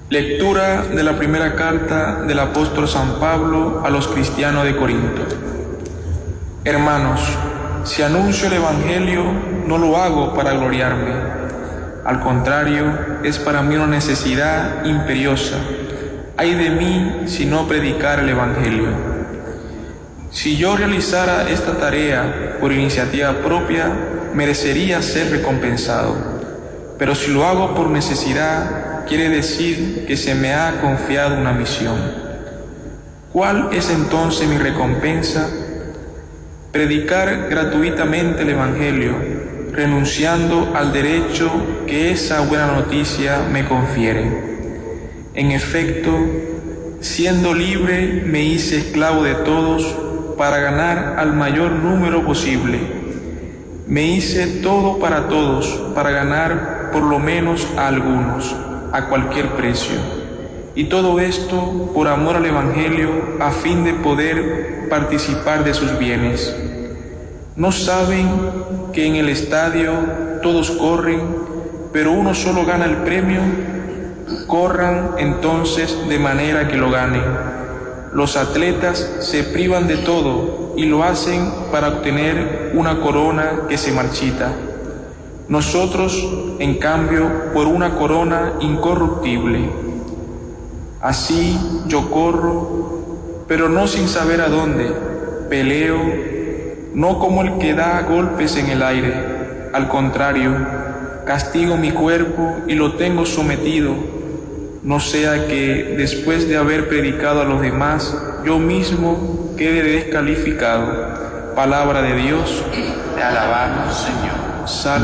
Lectura de la primera carta del apóstol San Pablo a los cristianos de Corinto. Hermanos, si anuncio el Evangelio, no lo hago para gloriarme. Al contrario, es para mí una necesidad imperiosa. Ay de mí si no predicar el Evangelio. Si yo realizara esta tarea por iniciativa propia, merecería ser recompensado. Pero si lo hago por necesidad, quiere decir que se me ha confiado una misión. ¿Cuál es entonces mi recompensa? Predicar gratuitamente el Evangelio, renunciando al derecho que esa buena noticia me confiere. En efecto, siendo libre, me hice esclavo de todos para ganar al mayor número posible. Me hice todo para todos, para ganar por lo menos a algunos, a cualquier precio. Y todo esto por amor al Evangelio, a fin de poder participar de sus bienes. ¿No saben que en el estadio todos corren, pero uno solo gana el premio? Corran entonces de manera que lo ganen. Los atletas se privan de todo y lo hacen para obtener una corona que se marchita. Nosotros, en cambio, por una corona incorruptible. Así yo corro, pero no sin saber a dónde. Peleo, no como el que da golpes en el aire. Al contrario, castigo mi cuerpo y lo tengo sometido, no sea que, después de haber predicado a los demás, yo mismo quede descalificado. Palabra de Dios. Te alabamos, Señor.